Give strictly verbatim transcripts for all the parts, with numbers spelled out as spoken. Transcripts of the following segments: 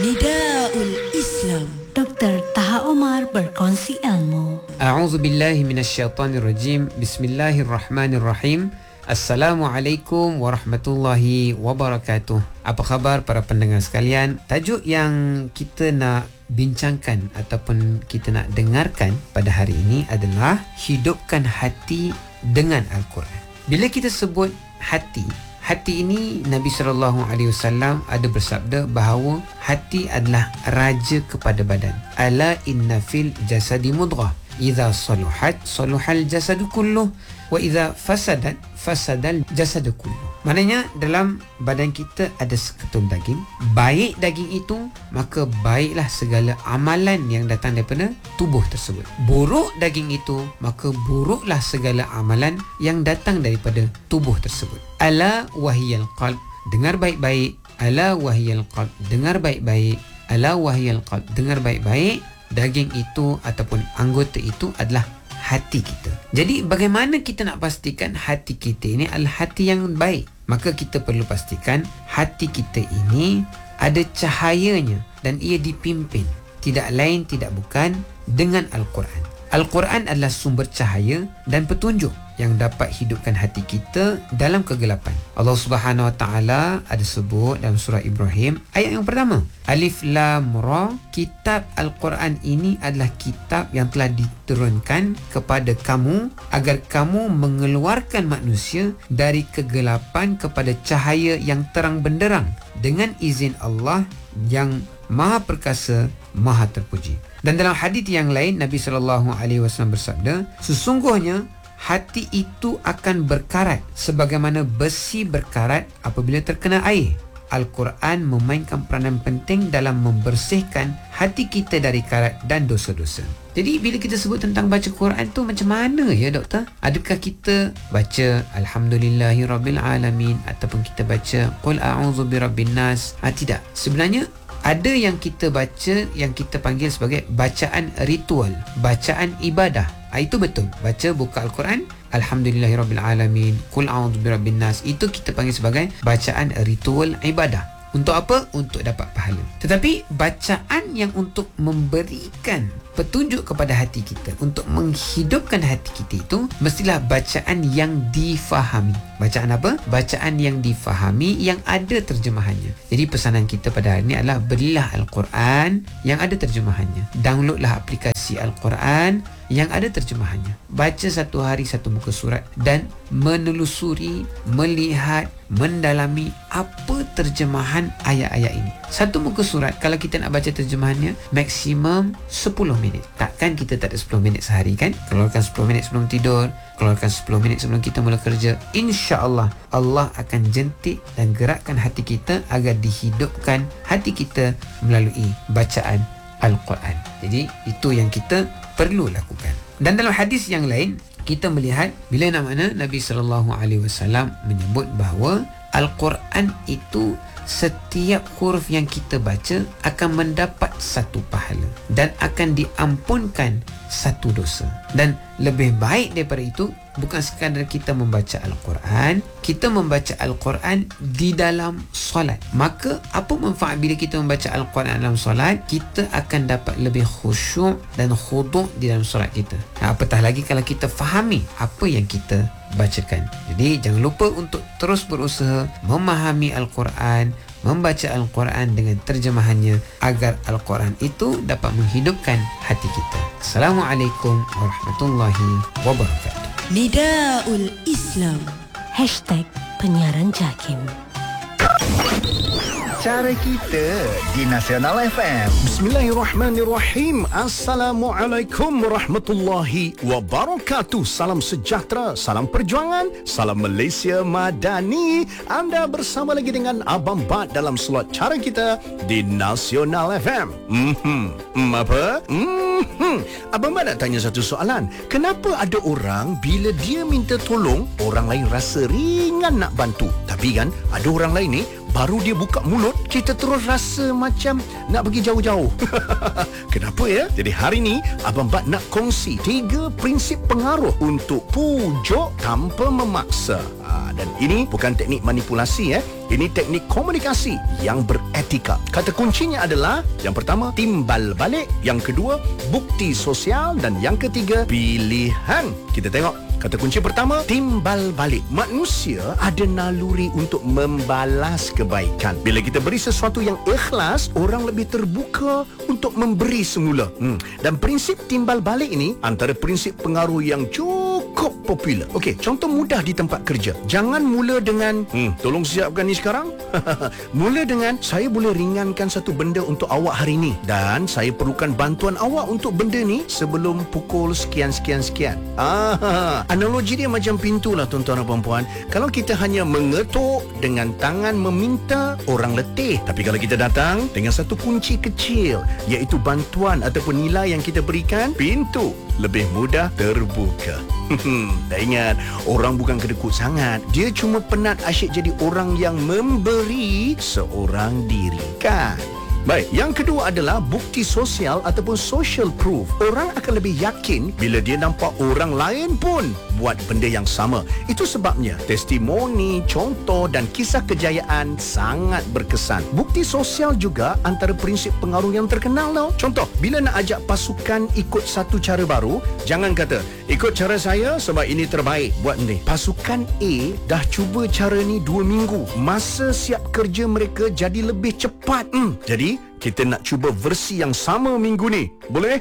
Nidaul Islam. Doktor Taha Omar berkongsi ilmu. A'udzu billahi minasyaitonir rajim. Bismillahirrahmanirrahim. Assalamualaikum warahmatullahi wabarakatuh. Apa khabar para pendengar sekalian? Tajuk yang kita nak bincangkan ataupun kita nak dengarkan pada hari ini adalah hidupkan hati dengan Al-Quran. Bila kita sebut hati, hati ini Nabi sallallahu alaihi wasallam ada bersabda bahawa hati adalah raja kepada badan. Ala inna fil jasadi mudghah. Idza saluhat saluhal jasadu kulluh wa idza fasadat fasadal jasadu kulluh. Maknanya dalam badan kita ada seketul daging. Baik daging itu, maka baiklah segala amalan yang datang daripada tubuh tersebut. Buruk daging itu, maka buruklah segala amalan yang datang daripada tubuh tersebut. Ala wahiyal qalb. Dengar baik-baik. Ala wahiyal qalb. Dengar baik-baik. Ala wahiyal qalb. Dengar baik-baik. Daging itu ataupun anggota itu adalah hati kita. Jadi bagaimana kita nak pastikan hati kita ini adalah hati yang baik? Maka kita perlu pastikan hati kita ini ada cahayanya dan ia dipimpin tidak lain tidak bukan dengan Al-Quran. Al-Quran adalah sumber cahaya dan petunjuk yang dapat hidupkan hati kita dalam kegelapan. Allah Subhanahu Wa Taala ada sebut dalam surah Ibrahim ayat yang pertama. Alif Lam Ra. Kitab Al-Quran ini adalah kitab yang telah diturunkan kepada kamu agar kamu mengeluarkan manusia dari kegelapan kepada cahaya yang terang benderang dengan izin Allah yang Maha Perkasa, Maha Terpuji. Dan dalam hadis yang lain Nabi sallallahu alaihi wasallam bersabda, sesungguhnya hati itu akan berkarat sebagaimana besi berkarat apabila terkena air. Al-Quran memainkan peranan penting dalam membersihkan hati kita dari karat dan dosa-dosa. Jadi bila kita sebut tentang baca Quran tu macam mana ya doktor? Adakah kita baca Alhamdulillahirabbil alamin ataupun kita baca Qul a'udzu birabbin nas? Ah, tidak. Sebenarnya ada yang kita baca yang kita panggil sebagai bacaan ritual, bacaan ibadah. Ah, itu betul. Baca buka Al-Quran, Alhamdulillahirabbil alamin, Qul a'udzu birabbin nas. Itu kita panggil sebagai bacaan ritual ibadah. Untuk apa? Untuk dapat pahala. Tetapi bacaan yang untuk memberikan petunjuk kepada hati kita, untuk menghidupkan hati kita itu, mestilah bacaan yang difahami. Bacaan apa? Bacaan yang difahami, yang ada terjemahannya. Jadi pesanan kita pada hari ini adalah belilah Al-Quran yang ada terjemahannya. Downloadlah aplikasi Al-Quran yang ada terjemahannya. Baca satu hari satu muka surat dan menelusuri, melihat, mendalami apa terjemahan ayat-ayat ini. Satu muka surat kalau kita nak baca terjemahannya maksimum sepuluh minit. Takkan kita tak ada sepuluh minit sehari kan? Keluarkan sepuluh minit sebelum tidur, keluarkan sepuluh minit sebelum kita mula kerja. InsyaAllah Allah akan jentik dan gerakkan hati kita agar dihidupkan hati kita melalui bacaan Al-Quran. Jadi itu yang kita perlu lakukan. Dan dalam hadis yang lain kita melihat bila nak mana Nabi sallallahu alaihi wasallam menyebut bahawa Al-Quran itu setiap huruf yang kita baca akan mendapat satu pahala dan akan diampunkan satu dosa. Dan lebih baik daripada itu bukan sekadar kita membaca Al-Quran, kita membaca Al-Quran di dalam solat. Maka apa manfaat bila kita membaca Al-Quran dalam solat? Kita akan dapat lebih khusyuk dan khudu' di dalam solat kita. Nah, apatah lagi kalau kita fahami apa yang kita bacakan. Jadi jangan lupa untuk terus berusaha memahami Al-Quran, membaca Al-Quran dengan terjemahannya agar Al-Quran itu dapat menghidupkan hati kita. Assalamualaikum warahmatullahi wabarakatuh. Nidaul Islam. Hashtag penyiaran JAKIM. Cara kita di Nasional F M. Bismillahirrahmanirrahim. Assalamualaikum warahmatullahi wabarakatuh. Salam sejahtera, salam perjuangan, salam Malaysia Madani. Anda bersama lagi dengan Abang Bat dalam slot Cara Kita di Nasional F M. Hmm, hmm apa? Hmm, Abang Bat nak tanya satu soalan. Kenapa ada orang bila dia minta tolong, orang lain rasa ringan nak bantu, tapi kan ada orang lain ni baru dia buka mulut, kita terus rasa macam nak pergi jauh-jauh. Kenapa ya? Jadi hari ni Abang Bat nak kongsi tiga prinsip pengaruh untuk pujuk tanpa memaksa. Ha, dan ini bukan teknik manipulasi eh. Ini teknik komunikasi yang beretika. Kata kuncinya adalah yang pertama, timbal balik, yang kedua, bukti sosial, dan yang ketiga, pilihan. Kita tengok kata kunci pertama, timbal balik. Manusia ada naluri untuk membalas kebaikan. Bila kita beri sesuatu yang ikhlas, orang lebih terbuka untuk memberi semula. Hmm. Dan prinsip timbal balik ini antara prinsip pengaruh yang cukup popular. Okey, contoh mudah di tempat kerja. Jangan mula dengan, hmm, tolong siapkan ni sekarang. Mula dengan, saya boleh ringankan satu benda untuk awak hari ini dan saya perlukan bantuan awak untuk benda ni sebelum pukul sekian-sekian-sekian. Ah, analogi dia macam pintu lah tuan-tuan dan puan-puan. Kalau kita hanya mengetuk dengan tangan meminta, orang letih. Tapi kalau kita datang dengan satu kunci kecil, iaitu bantuan ataupun nilai yang kita berikan, pintu lebih mudah terbuka. Dah ingat, orang bukan kedekut sangat. Dia cuma penat asyik jadi orang yang memberi seorang diri, kan? Baik, yang kedua adalah bukti sosial ataupun social proof. Orang akan lebih yakin bila dia nampak orang lain pun buat benda yang sama. Itu sebabnya testimoni, contoh dan kisah kejayaan sangat berkesan. Bukti sosial juga antara prinsip pengaruh yang terkenal tau. Contoh, bila nak ajak pasukan ikut satu cara baru, jangan kata, ikut cara saya sebab ini terbaik buat ni. Pasukan A dah cuba cara ni dua minggu. Masa siap kerja mereka jadi lebih cepat. Hmm, jadi kita nak cuba versi yang sama minggu ni. Boleh?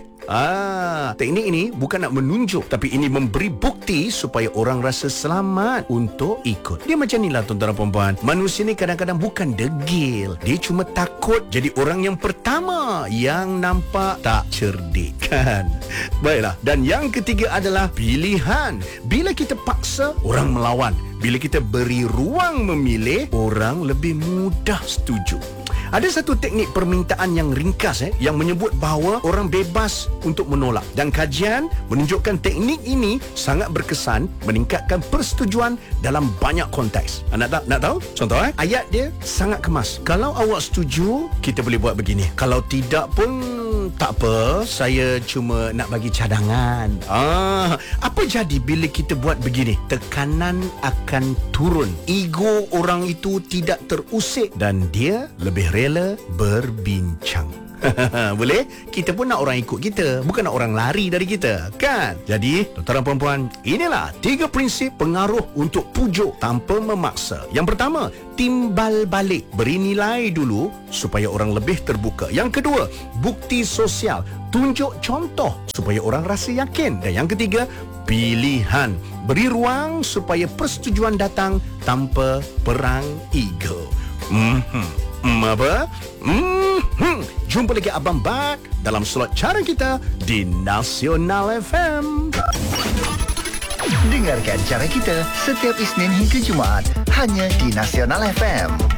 Ah, teknik ini bukan nak menunjuk, tapi ini memberi bukti supaya orang rasa selamat untuk ikut. Dia macam ni lah tuan-tuan dan puan-puan. Manusia ni kadang-kadang bukan degil. Dia cuma takut jadi orang yang pertama yang nampak tak cerdik, kan? Baiklah. Dan yang ketiga adalah pilihan. Bila kita paksa, orang melawan. Bila kita beri ruang memilih, orang lebih mudah setuju. Ada satu teknik permintaan yang ringkas eh, yang menyebut bahawa orang bebas untuk menolak. Dan kajian menunjukkan teknik ini sangat berkesan meningkatkan persetujuan dalam banyak konteks. Nak tak nak tahu? Contoh eh, ayat dia sangat kemas. Kalau awak setuju, kita boleh buat begini. Kalau tidak pun tak apa, saya cuma nak bagi cadangan. Ah, apa jadi bila kita buat begini? Tekanan akan turun. Ego orang itu tidak terusik dan dia lebih rela berbincang. Boleh? Kita pun nak orang ikut kita, bukan nak orang lari dari kita, kan? Jadi, tuan-tuan dan puan-puan, inilah tiga prinsip pengaruh untuk pujuk tanpa memaksa. Yang pertama, timbal balik. Beri nilai dulu supaya orang lebih terbuka. Yang kedua, bukti sosial. Tunjuk contoh supaya orang rasa yakin. Dan yang ketiga, pilihan. Beri ruang supaya persetujuan datang tanpa perang ego. Mhm. Hmm, apa? Hmm, jumpa lagi Abang Bat dalam slot cara kita di Nasional F M. Dengarkan cara kita setiap Isnin hingga Jumaat hanya di Nasional F M.